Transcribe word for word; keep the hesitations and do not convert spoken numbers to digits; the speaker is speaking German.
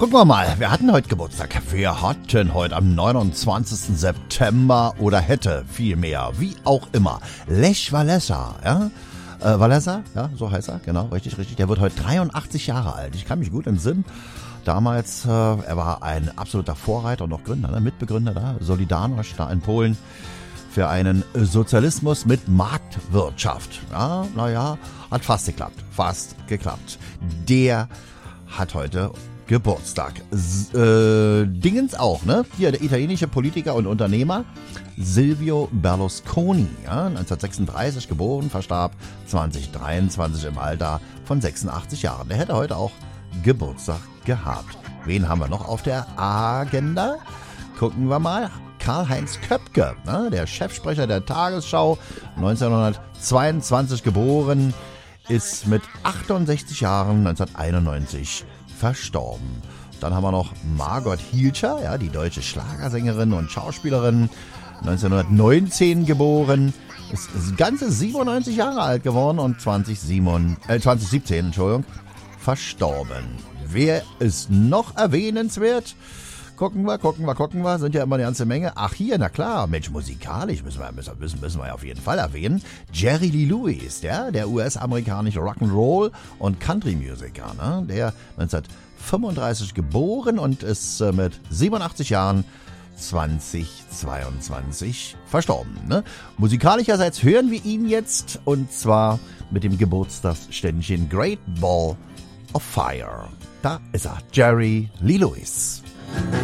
Gucken wir mal, wer hat denn heute Geburtstag? Wer hat denn heute am neunundzwanzigsten September oder hätte vielmehr, wie auch immer, Lech Walesa, ja? Äh, Walesa, ja, so heißt er, genau, richtig, richtig. Der wird heute dreiundachtzig Jahre alt. Ich kann mich gut entsinnen. Damals, äh, er war ein absoluter Vorreiter und auch Gründer, ne? Mitbegründer da, Solidarność da in Polen für einen Sozialismus mit Marktwirtschaft. Ja, naja, hat fast geklappt, fast geklappt. Der hat heute Geburtstag. S- äh, Dingens auch, ne? Hier der italienische Politiker und Unternehmer Silvio Berlusconi, ja, neunzehnhundertsechsunddreißig geboren, verstarb zweitausenddreiundzwanzig im Alter von sechsundachtzig Jahren. Der hätte heute auch Geburtstag gehabt. Wen haben wir noch auf der Agenda? Gucken wir mal. Karl-Heinz Köpke, ne, der Chefsprecher der Tagesschau, neunzehnhundertzweiundzwanzig geboren, ist mit achtundsechzig Jahren neunzehnhunderteinundneunzig verstorben. Dann haben wir noch Margot Hilscher, ja, die deutsche Schlagersängerin und Schauspielerin, neunzehnhundertneunzehn geboren, ist ganze siebenundneunzig Jahre alt geworden und zweitausendsieben, äh, zweitausendsiebzehn, Entschuldigung, verstorben. Wer ist noch erwähnenswert? Gucken wir, gucken wir, gucken wir, sind ja immer eine ganze Menge. Ach hier, na klar, Mensch, musikalisch müssen wir, müssen, müssen, müssen wir ja auf jeden Fall erwähnen. Jerry Lee Lewis, ja, der U S-amerikanische Rock'n'Roll und Country-Musiker, ne, der neunzehnhundertfünfunddreißig geboren und ist äh, mit siebenundachtzig Jahren zweitausendzweiundzwanzig verstorben. Ne? Musikalischerseits hören wir ihn jetzt und zwar mit dem Geburtstagsständchen Great Ball of Fire. Da ist er, Jerry Lee Lewis.